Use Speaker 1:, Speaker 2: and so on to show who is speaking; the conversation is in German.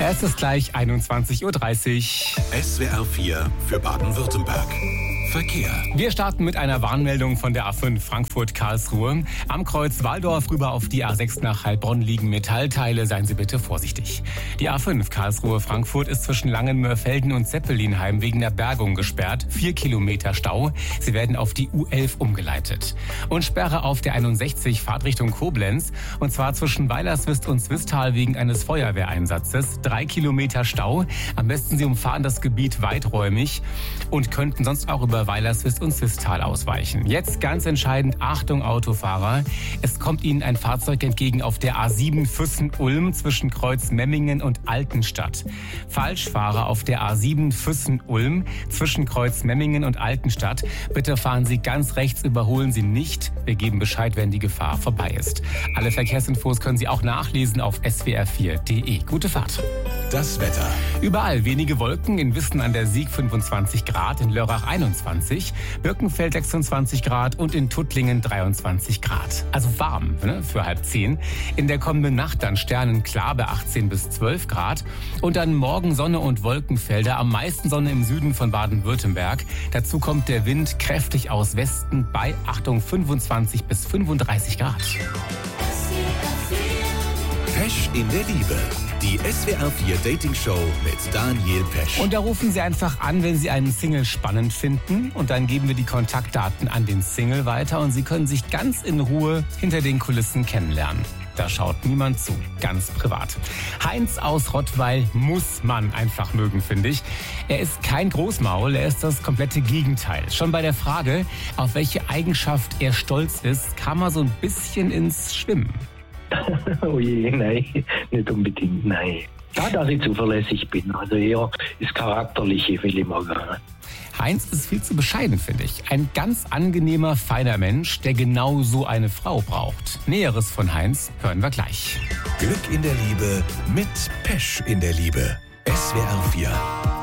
Speaker 1: Es ist gleich 21.30 Uhr.
Speaker 2: SWR 4 für Baden-Württemberg. Verkehr.
Speaker 1: Wir starten mit einer Warnmeldung von der A5 Frankfurt-Karlsruhe. Am Kreuz Walldorf rüber auf die A6 nach Heilbronn liegen Metallteile. Seien Sie bitte vorsichtig. Die A5 Karlsruhe-Frankfurt ist zwischen Langenmörfelden und Zeppelinheim wegen der Bergung gesperrt. 4 Kilometer Stau. Sie werden auf die U11 umgeleitet. Und Sperre auf der 61 Fahrtrichtung Koblenz. Und zwar zwischen Weilerswist und Zwistal wegen eines Feuerwehreinsatzes. 3 Kilometer Stau. Am besten Sie umfahren das Gebiet weiträumig und könnten sonst auch über Weilerswist und Zwistal ausweichen. Jetzt ganz entscheidend, Achtung Autofahrer. Es kommt Ihnen ein Fahrzeug entgegen auf der A7 Füssen-Ulm zwischen Kreuz Memmingen und Altenstadt. Falschfahrer auf der A7 Füssen-Ulm zwischen Kreuz Memmingen und Altenstadt. Bitte fahren Sie ganz rechts, überholen Sie nicht. Wir geben Bescheid, wenn die Gefahr vorbei ist. Alle Verkehrsinfos können Sie auch nachlesen auf swr4.de. Gute Fahrt.
Speaker 2: Das Wetter.
Speaker 1: Überall wenige Wolken, in Wissen an der Sieg 25 Grad, in Lörrach 21, Birkenfeld 26 Grad und in Tuttlingen 23 Grad. Also warm, ne, für 9:30. In der kommenden Nacht dann sternenklar bei 18 bis 12 Grad und dann morgen Sonne und Wolkenfelder, am meisten Sonne im Süden von Baden-Württemberg. Dazu kommt der Wind kräftig aus Westen bei, Achtung, 25 bis 35 Grad.
Speaker 2: Pesch in der Liebe. Die SWR 4 Dating Show mit Daniel Pesch.
Speaker 1: Und da rufen Sie einfach an, wenn Sie einen Single spannend finden. Und dann geben wir die Kontaktdaten an den Single weiter. Und Sie können sich ganz in Ruhe hinter den Kulissen kennenlernen. Da schaut niemand zu. Ganz privat. Heinz aus Rottweil muss man einfach mögen, finde ich. Er ist kein Großmaul, er ist das komplette Gegenteil. Schon bei der Frage, auf welche Eigenschaft er stolz ist, kam er so ein bisschen ins Schwimmen.
Speaker 3: Oh je, nein, nicht unbedingt, nein. Ja, dass ich zuverlässig bin, also eher das Charakterliche will ich mal sagen.
Speaker 1: Heinz ist viel zu bescheiden, finde ich. Ein ganz angenehmer, feiner Mensch, der genau so eine Frau braucht. Näheres von Heinz hören wir gleich.
Speaker 2: Glück in der Liebe mit Pesch in der Liebe. SWR 4.